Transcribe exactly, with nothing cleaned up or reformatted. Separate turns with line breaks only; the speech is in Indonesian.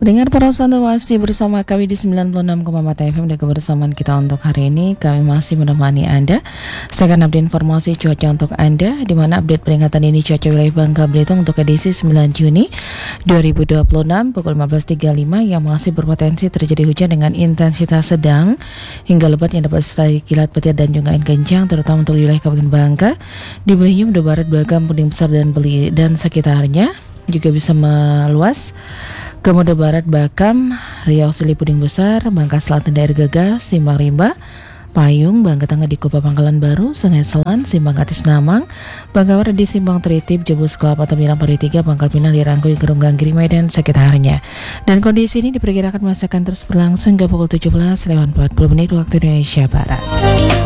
Pendengar para santai masih bersama kami di sembilan puluh enam koma empat F M dan kebersamaan kita untuk hari ini. Kami masih menemani Anda. Saya akan update informasi cuaca untuk Anda, di mana update peringatan ini cuaca wilayah Bangka Belitung untuk edisi sembilan Juni dua ribu dua puluh enam pukul lima belas tiga puluh lima yang masih berpotensi terjadi hujan dengan intensitas sedang hingga lebat yang dapat disertai kilat petir dan juga angin kencang, terutama untuk wilayah Kabupaten Bangka, di Belitung, Belitung Barat, Bagam, Puning Besar dan Beli dan sekitarnya. Juga bisa meluas ke Moda Barat, Bakam, Riau, Seli, Puning Besar, Bangka Selatan, Daerah Gagas, Simbang Rimba, Payung, Bangka Tengah di Kupa Pangkalan Baru, Sungai Selan, Simbang Katis Namang, Bangka Barat di Simbang Tritip, Jebus Kelapa, Tembilang Paritiga, Pangkal Pinang, Dirangkui, Gerung Ganggrimai dan sekitarnya. Dan kondisi ini diperkirakan masih akan terus berlangsung hingga pukul tujuh belas lewat empat puluh menit waktu Indonesia Barat.